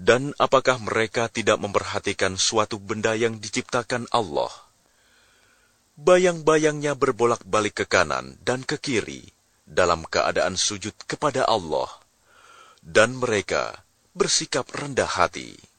Dan apakah mereka tidak memperhatikan suatu benda yang diciptakan Allah? Bayang-bayangnya berbolak-balik ke kanan dan ke kiri dalam keadaan sujud kepada Allah, dan mereka bersikap rendah hati.